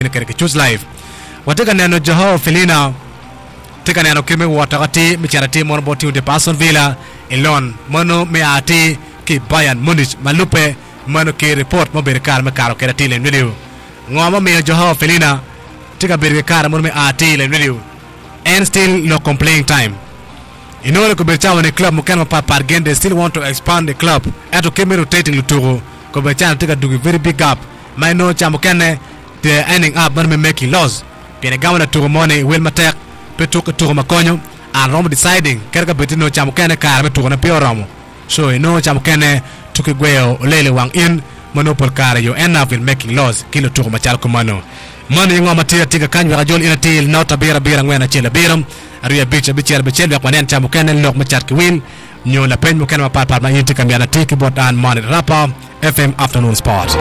ke choose live wataka neno Joao Felina tika neno kime watakati micharati mon boti de Aston Villa Elon mono meati ki Bayern Munich malupe mono ki report mo berkar me karo kerati len video ngoma me Joao Felina tika berkar mono meati len video and still no complaint time inore ko berchawa ne club mukana par game they still want to expand the club ato keme rotating luturo ko berchawa tika do very big up my no chamukane the ending up mono making loss piene gamana turo money will matek petuka turo makonyo and Roma deciding kerga betino chamukene karme turo na pio Roma so chamukene tukigweo olele wang in monopol kare you end up in making loss kilo turo machal kumano mani ngoma tia tika kanyu rajol inatil nota bira ngwena chela biram aria bicha bichel kwa nen chamukene lok machat kwin nyo la pen mukene mapar ma yintika miana tiki bot and money rapa FM afternoon sport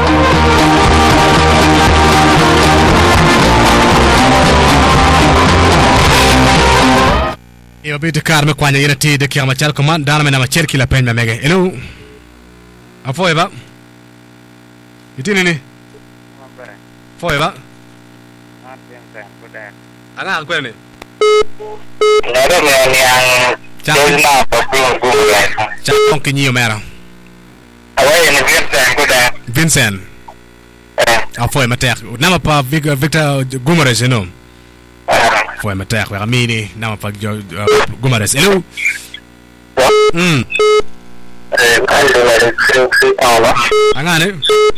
Iyo bita karme kwanya ina ti de kiyama chal command dana mena machel kila pen mege hello afoe ba itini ni foe ba ana kwene nero ni ang chama chapon kinyo mera away ni Vincent afoe matek nama pa Victor Gumares no foi matek wa mini nama pa Gumares hello angane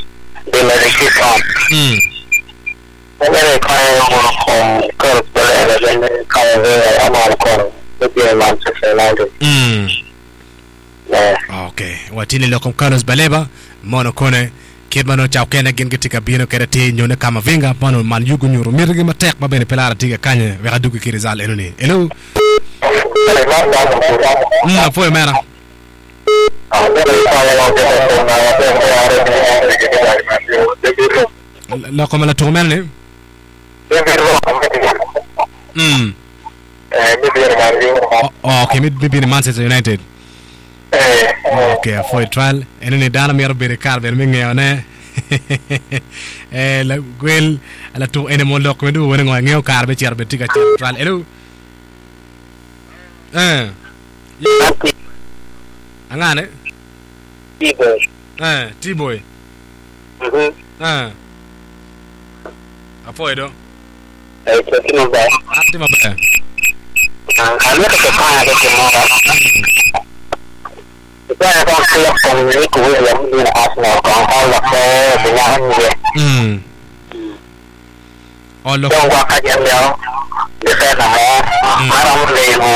okay watini lokom Carlos Baleba mono kone kidmano chawkene gen gitika bino kerati nyone kama vinga pano man yugo nyuro mirge matek babene pelara tiga kanye weka dugu kirizal enoni hello foi mera lokom la tourmel ne okay maybe Manchester United okay foi trial enoni dana mero bere kar ben minge one la gwel ala to ene mo lok medu wona ngeo kar be cer be tiga trial hello angane T-boy apo edo ati mabe algo que pasa de que no Saya akan siap memiliki William di Arsenal kalau lepas dengan dia. Yang waktu yang dia defend maram lemu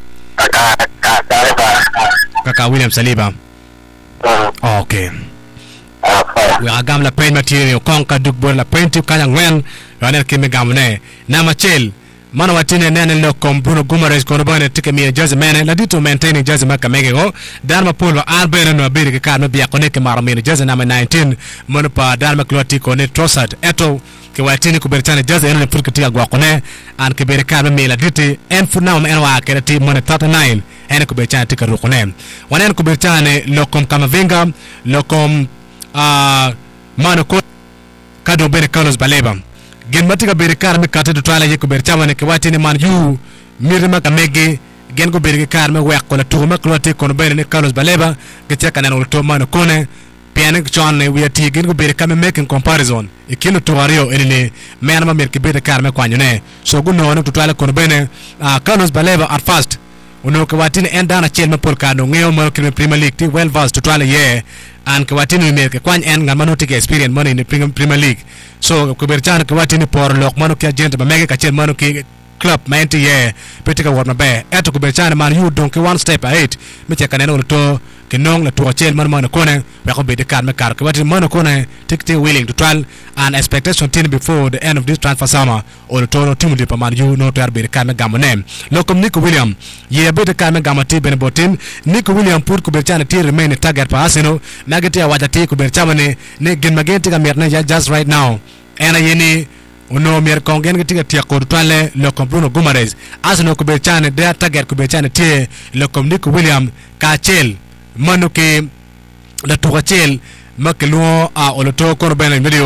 kakak William Saliba. Okay. We agam la paint material konka dukbor la paint kanya ngwen yana kime gamne na machel mana watine nene lo kom Bruno Gumares kono bane tike mi jaze mene la dito maintaining jaze maka megego darma polo albert no biri ka no biya koneke mara mi jaze na 19 mono pa darma kloti kone Trossard eto ke watine ko bertane jaze ene pour que tiga gwa kone an ke beri ka mi la diti en fu na en wa kerati mono 39 ene ko bertane tika ru kone wanen ko bertane lo kom Kamavinga lo kom mano ko kado bene Carlos Baleba gen matika beri karme kata do twala yeko ber chamane ke watine man yu mirma kamege gen go beri karme wek ko la tuma klote kono bene ne Carlos Baleba ke cheka nan ulto man kone piane chon ne wiati gen go beri kame making comparison e kino tuwario enene menama mer ke beri karme kwanyone so guno no twala kono bene Carlos Baleba at first uno ke watine endana chelma por kano ngeo mo ke Premier League ti well versed to twala ye an ke watine mer ke kwany en ngamano tike experience money in Premier League so ko berchan ko watini por lok mano ke agent ba mege ka chen mano ke club menti ye petika wona be eto ko berchan man you don't one step ahead me che kaneno to ke nong la to chen mano kone ba ko be de kan me kar ko watini mano kone tikte willing to trial and expectation tin before the end of this transfer summer or to no team de pa man you no to be de kan me gamone lokom Nico William ye be de kan me gamati ben botin Nico William pour ko berchan ti remain target pa Arsenal nagati awajati ko berchan ne gen magenti ka merne just right now ena yeni uno mier kongen getiga tia ko twale lo kom Bruno Gumares asno ko berchane de target ko berchane tie lo kom Nico William ka chel mano ke la to chel makelo a oloto ko ben video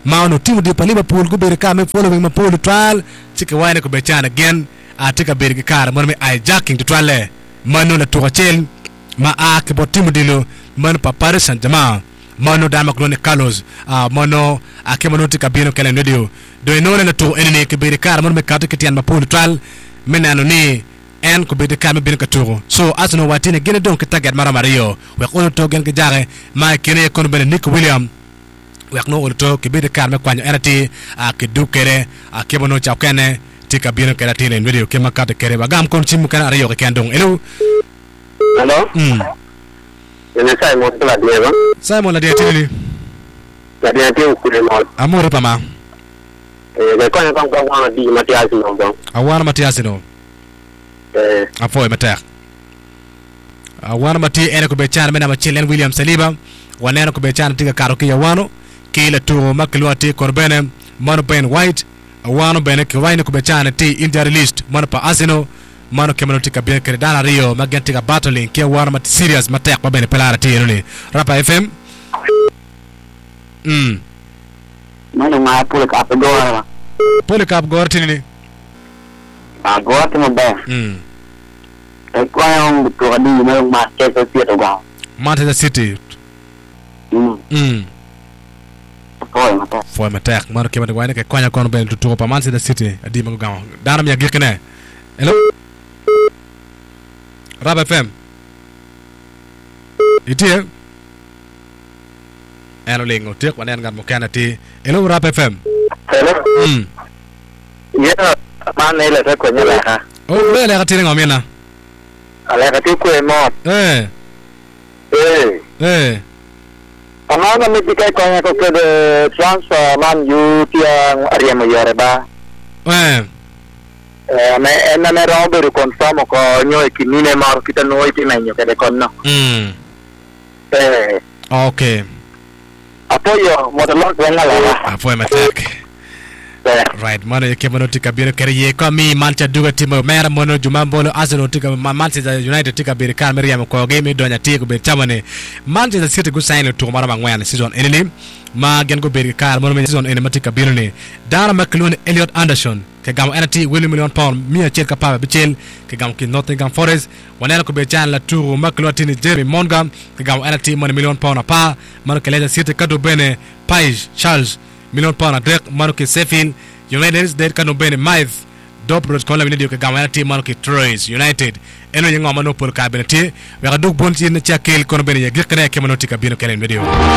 Mano timu di pa Liverpool ku bir ka me following ma pool trial tika wine ku be chan again tika bir ka mon me hijacking to trial mano na to chel ma ke bo timu di lo man pa Paris Saint-Germain mano da maklone Carlos mano ke mano tika bino kelen radio do no na to enene ke bir ka mon me ka to kitian ma pool trial menano ni en ko be de kam bin ka turo so asno watine gene don ka tagat mara mario we ko to gen ka jare ma kene ko ben Nick William we ko to ke be de kam ko anyo enati ke dukere ke bono cha kene tika bin ka ratine video ke makata kere ba gam kon chimu kana ario ke andong hello Ini Simon la dia ba Simon la dia tini la dia tiu ku mo amore pama ke ko ko di Matias no ba awana Matias no afoy matak awana mati ene ko be chan mena ma chilen William Saliba wanena ko be chan tiga karo ki yawano kila tu maklwati korbene mano Ben White awano bene ki wine ko be chan ti injury list mano pa Arsenal mano kemano tika be kere dana Rio magenti ka battling ki wana mati serious matak pa bene pelara ti ni Rapa FM mano ma pul ka pa gora pul ka gora tini agora tem bem qual é o caminho não Manchester City agora Manchester City foi matak mano ke wine ke kwanya kono ben to pa Manchester City adi ma gaw dara mi agikene hello Rap FM itie eno lingo tek wanen ngam mo kanati hello Rap FM hello yeah mana ile kwa nyala ha le le katine ngomena ale kati ku mo Ana mi dikai ko ko de transfer man yu tiang ariam yore ba me enna me roberu confirmo ko nyoy kinine mar kita noy ti menyo kede konno okay apoyo modelo ngala apoyo matek right mano yake mano tika biro kariye ko mi mancha duga timo mera mono juma bolo Arsenal tika Manchester United tika biro kan meriam ko game do nya tiko be tamane Manchester City go sign to mara mangwana season enene ma gen go biro kan mono season enene matika biro ne Dara McLean Elliot Anderson ke gam NT £1 million mia cher kapaba bichel ke gam ki Nottingham Forest wanela ko be chan la tour McLean tini Jeremy Monga ke gam NT £1 million pa mano ke Leicester City kado bene Page Charles £1 million direct mano ke Sheffield United der kano bene Maith Dobrot kon la video ke gam NT mano ke Troyes United eno yengo mano pol ka bene ti we ga dog bon ci na chakel kono bene ye gekne ke mano tika bino kelen video